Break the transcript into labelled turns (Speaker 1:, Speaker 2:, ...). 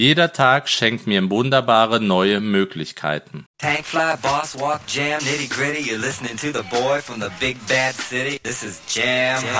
Speaker 1: Jeder Tag schenkt mir wunderbare neue Möglichkeiten.
Speaker 2: Tankfly, Boss Walk, Jam, Nitty Gritty. You're listening to the boy from the big bad city. This is Jam